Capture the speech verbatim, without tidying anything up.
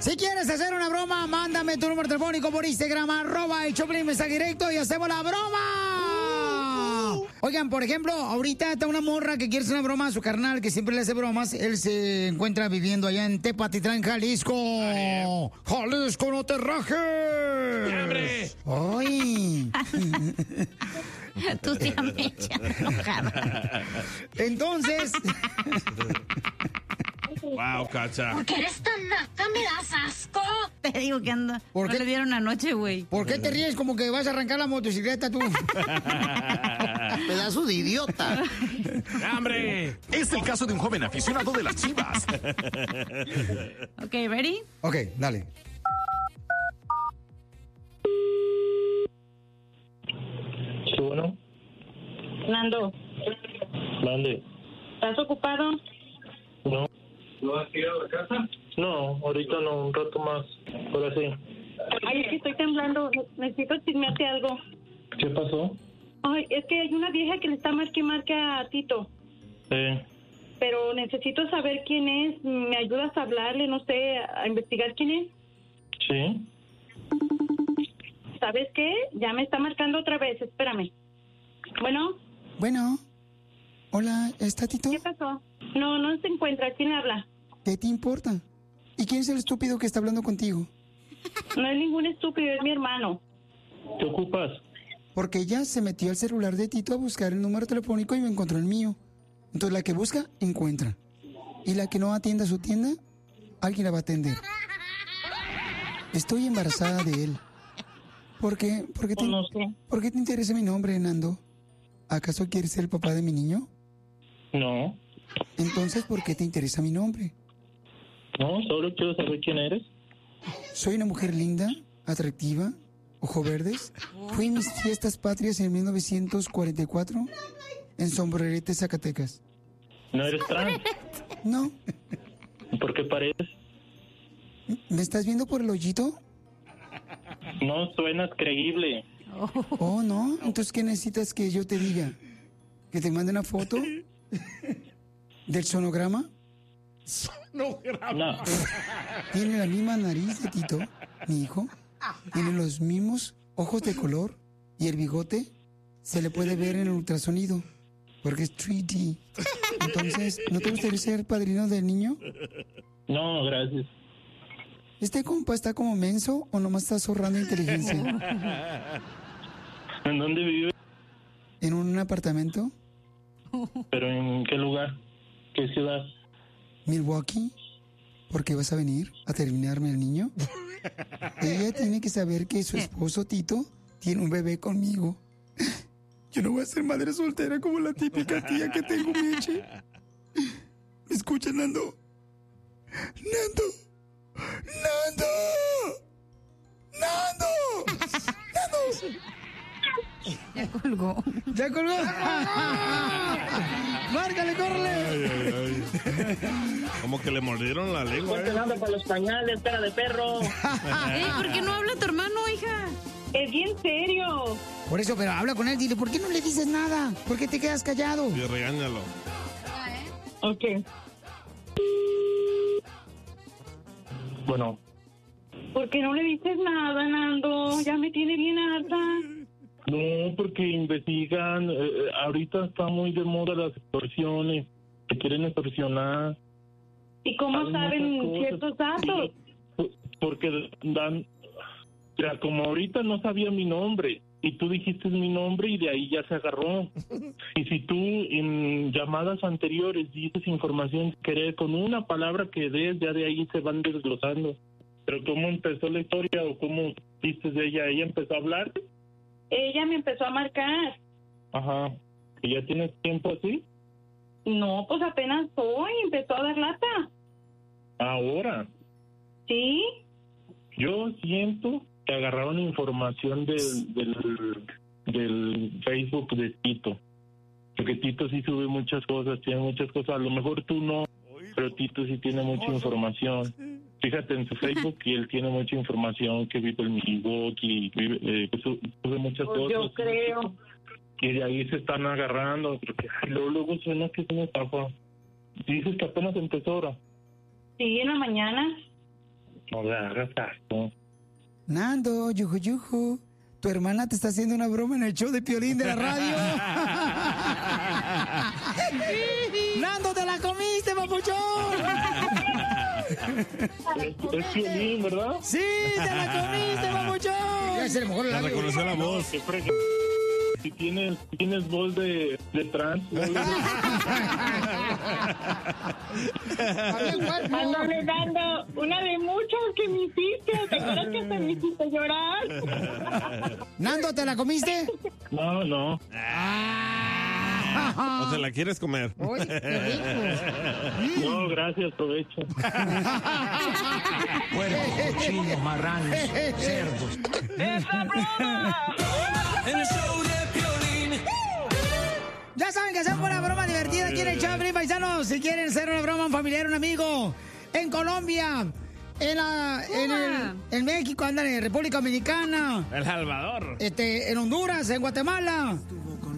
Si quieres hacer una broma, mándame tu número telefónico por Instagram, arroba el Choplin, mensaje directo y hacemos la broma. Oigan, por ejemplo, ahorita está una morra que quiere hacer una broma a su carnal, que siempre le hace bromas. Él se encuentra viviendo allá en Tepatitlán, Jalisco. ¡Jalisco, no te rajes! ¡Hombre! ¡Ay! Tú tía Mecha, enojada. Entonces... Wow, Cacha. ¿Por qué eres tan naca? Me das asco. Te digo que anda. ¿Por no qué? le dieron anoche, güey. ¿Por qué te ríes como que vas a arrancar la motocicleta tú? Pedazo de idiota. ¡Hombre! Es el caso de un joven aficionado de las Chivas. Ok, ¿ready? Ok, dale. Sí, bueno. Nando, Mande. ¿estás ocupado? No. ¿No has llegado a la casa? No, ahorita no, un rato más. Ahora sí. Ay, es que estoy temblando. Necesito chismearte algo. ¿Qué pasó? Ay, es que hay una vieja que le está marque marque a Tito. Eh, Pero necesito saber quién es. ¿Me ayudas a hablarle? No sé, a investigar quién es. sí. ¿Sabes qué? Ya me está marcando otra vez. Espérame. Bueno, Bueno. Hola, ¿está Tito? ¿qué pasó? No, no se encuentra. ¿Quién habla? ¿Qué te importa? ¿Y quién es el estúpido que está hablando contigo? No es ningún estúpido, es mi hermano. ¿Qué ocupas? Porque ella se metió al celular de Tito a buscar el número telefónico y me encontró el mío. Entonces la que busca, encuentra. Y la que no atienda a su tienda, alguien la va a atender. Estoy embarazada de él. ¿Por qué? ¿Por qué te, No sé. ¿por qué te interesa mi nombre, Nando? ¿Acaso quieres ser el papá de mi niño? No. Entonces, ¿por qué te interesa mi nombre? No, solo quiero saber quién eres. Soy una mujer linda, atractiva, ojos verdes. Fui en mis fiestas patrias en mil novecientos cuarenta y cuatro en Sombrerete, Zacatecas. ¿No eres trans? No. ¿Por qué pareces? ¿Me estás viendo por el hoyito? No suenas creíble. Oh, no. Entonces, ¿qué necesitas que yo te diga? ¿Que te mande una foto del sonograma? No, No. Tiene la misma nariz de Tito, mi hijo. Tiene los mismos ojos de color y el bigote se le puede ver en el ultrasonido porque es tres D. Entonces, ¿no te gustaría ser padrino del niño? No, gracias. ¿Este compa está como menso o nomás está zorrando inteligencia? ¿En dónde vives? ¿En un apartamento? ¿Pero en qué lugar? ¿Qué ciudad? ¿Milwaukee? ¿Por qué vas a venir a terminarme el niño? Ella tiene que saber que su esposo Tito tiene un bebé conmigo. Yo no voy a ser madre soltera como la típica tía que tengo, Meche. ¿Me escuchas, Nando? ¡Nando! ¡Nando! ¡Nando! ¡Nando! Ya colgó. ¿Ya colgó? ¡Márcale, córrele! Ay, ay, ay. Como que le mordieron la lengua, Ponte ¿eh? dando para los pañales, cara de perro. Ey, ¿por qué no habla tu hermano, hija? Es bien serio. Por eso, pero habla con él, dile, ¿por qué no le dices nada? ¿Por qué te quedas callado? Y regáñalo. Ok. Bueno, ¿Por qué no le dices nada, Nando? Ya me tiene bien harta. no, porque investigan. eh, eh, ahorita está muy de moda las extorsiones. Te quieren extorsionar. ¿Y cómo Hay saben muchas cosas. ciertos datos? P- Porque dan. Mira, como ahorita no sabía mi nombre. Y tú dijiste mi nombre y de ahí ya se agarró. Y si tú en llamadas anteriores dices información que con una palabra que des, ya de ahí se van desglosando. Pero ¿cómo empezó la historia o cómo viste de ella? ¿Ella empezó a hablar? Ella me empezó a marcar. Ajá. ¿Y ya tienes tiempo así? No, pues apenas hoy empezó a dar lata. Ahora. ¿Sí? Yo siento que agarraron información del, del, del Facebook de Tito. Porque Tito sí sube muchas cosas, tiene muchas cosas. A lo mejor tú no, pero Tito sí tiene mucha información. Fíjate en su Facebook y él tiene mucha información, que vive en Milwaukee, vive, eh, que su- sube muchas Pues cosas. yo creo. Y de ahí se están agarrando. Porque ay, luego, luego suena que es una estafa. Dices que apenas empezó ahora. Sí, en la mañana. No le hagas caso. Nando, yuju, yuju. Tu hermana te está haciendo una broma en el show de Piolín de la radio. ¡Nando, te la comiste, papuchón! Es, es Piolín, ¿verdad? ¡Sí, te la comiste, papuchón! Ya se le mejor Ya la reconoció la voz. Qué frega. Si tienes, si tienes voz de, de trans. ¿No? Ándale, dando una de muchas que me hiciste. ¿Te acuerdas que hasta me hiciste llorar? Nando, ¿te la comiste? No, no. ¿O te la quieres comer? Uy, qué rico. No, gracias, provecho. Puercos, cochinos, marranos, cerdos. ¡Esa broma! En el show de Piolín. Ya saben que hacemos una broma divertida aquí en el Chaplin, paisanos. Si quieren hacer una broma a un familiar, un amigo, en Colombia, en, la, en, el, en México, andan en República Dominicana, El Salvador. este, en Honduras, en Guatemala.